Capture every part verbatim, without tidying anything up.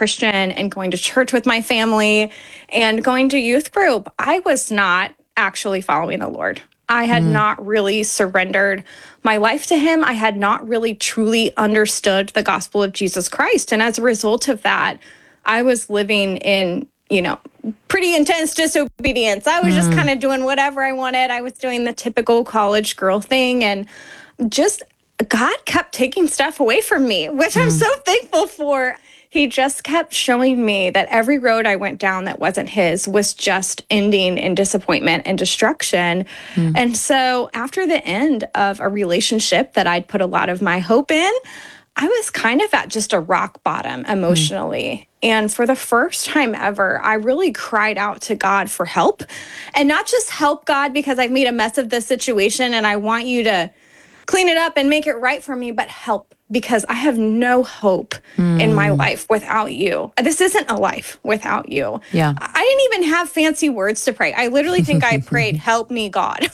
Christian and going to church with my family and going to youth group, I was not actually following the Lord. I had mm. not really surrendered my life to him. I had not really truly understood the gospel of Jesus Christ. And as a result of that, I was living in, you know, pretty intense disobedience. I was mm. just kind of doing whatever I wanted. I was doing the typical college girl thing, and just God kept taking stuff away from me, which mm. I'm so thankful for. He just kept showing me that every road I went down that wasn't his was just ending in disappointment and destruction. Mm. And so after the end of a relationship that I'd put a lot of my hope in, I was kind of at just a rock bottom emotionally. Mm. And for the first time ever, I really cried out to God for help. And not just help, God, because I've made a mess of this situation and I want you to clean it up and make it right for me, but help, because I have no hope mm. in my life without you. This isn't a life without you. Yeah. I didn't even have fancy words to pray. I literally think I prayed, help me, God.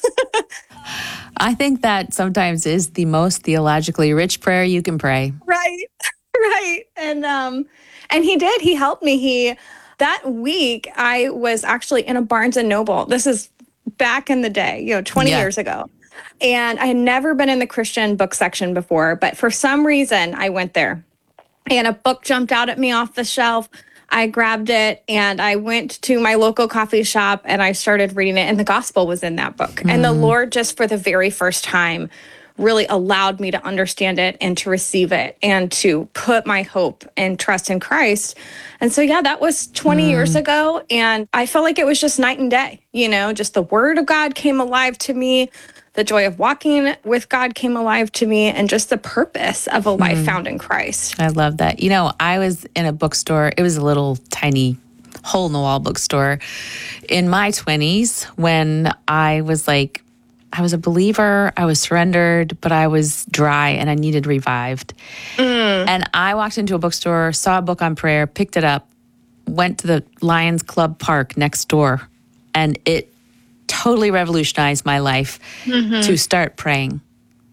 I think that sometimes is the most theologically rich prayer you can pray. Right, right. And um, and he did. He helped me. He that week, I was actually in a Barnes and Noble. This is back in the day, you know, twenty yeah. years ago. And I had never been in the Christian book section before, but for some reason I went there and a book jumped out at me off the shelf. I grabbed it and I went to my local coffee shop and I started reading it, and the gospel was in that book. Mm. And the Lord, just for the very first time, really allowed me to understand it and to receive it and to put my hope and trust in Christ. And so, yeah, that was twenty mm. years ago. And I felt like it was just night and day, you know, just the word of God came alive to me. The joy of walking with God came alive to me, and just the purpose of a life mm. found in Christ. I love that. You know, I was in a bookstore. It was a little tiny hole-in-the-wall bookstore in my twenties when I was like, I was a believer, I was surrendered, but I was dry and I needed revived. Mm. And I walked into a bookstore, saw a book on prayer, picked it up, went to the Lions Club Park next door, and it totally revolutionized my life mm-hmm. to start praying.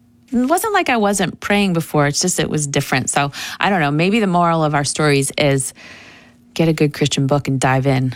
It wasn't like I wasn't praying before. It's just it was different. So I don't know. Maybe the moral of our stories is get a good Christian book and dive in.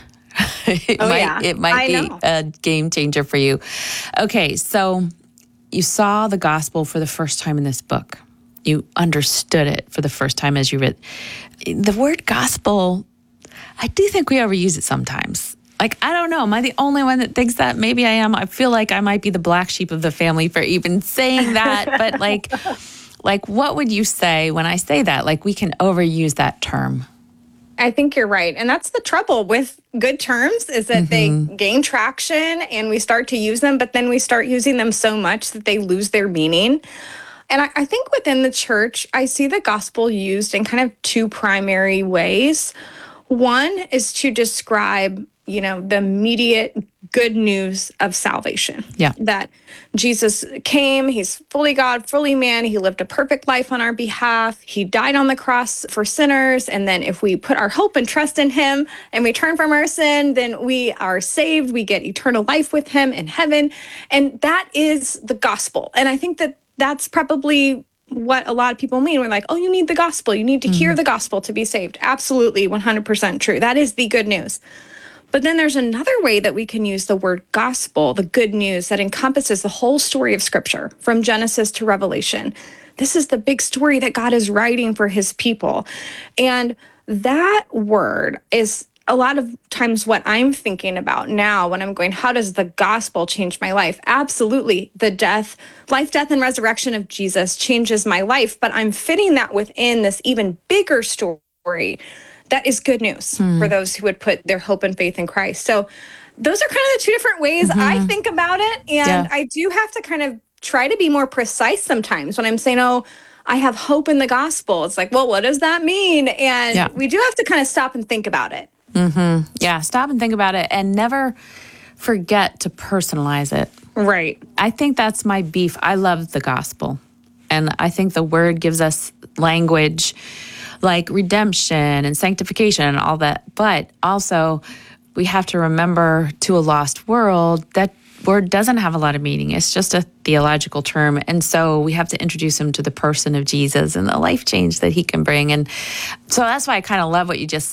it oh, might, yeah. it might I be know. a game changer for you. Okay, so you saw the gospel for the first time in this book. You understood it for the first time as you read. The word gospel, I do think we overuse it sometimes. Like, I don't know. Am I the only one that thinks that? Maybe I am. I feel like I might be the black sheep of the family for even saying that. But like, like, what would you say when I say that? Like, we can overuse that term. I think you're right. And that's the trouble with good terms, is that mm-hmm. they gain traction and we start to use them, but then we start using them so much that they lose their meaning. And I, I think within the church, I see the gospel used in kind of two primary ways. One is to describe, you know, the immediate good news of salvation. Yeah. That Jesus came, he's fully God, fully man. He lived a perfect life on our behalf. He died on the cross for sinners. And then if we put our hope and trust in him and we turn from our sin, then we are saved. We get eternal life with him in heaven. And that is the gospel. And I think that that's probably what a lot of people mean. We're like, oh, you need the gospel. You need to mm-hmm. hear the gospel to be saved. Absolutely, one hundred percent true. That is the good news. But then there's another way that we can use the word gospel, the good news, that encompasses the whole story of Scripture, from Genesis to Revelation. This is the big story that God is writing for his people. And that word is a lot of times what I'm thinking about now when I'm going, how does the gospel change my life? Absolutely. The death, life, death, and resurrection of Jesus changes my life, but I'm fitting that within this even bigger story that is good news mm. for those who would put their hope and faith in Christ. So those are kind of the two different ways mm-hmm. I think about it. And yeah. I do have to kind of try to be more precise sometimes when I'm saying, oh, I have hope in the gospel. It's like, well, what does that mean? And yeah. we do have to kind of stop and think about it. Mm-hmm. Yeah, stop and think about it and never forget to personalize it. Right. I think that's my beef. I love the gospel. And I think the word gives us language like redemption and sanctification and all that. But also, we have to remember, to a lost world, that word doesn't have a lot of meaning. It's just a theological term. And so we have to introduce him to the person of Jesus and the life change that he can bring. And so that's why I kind of love what you just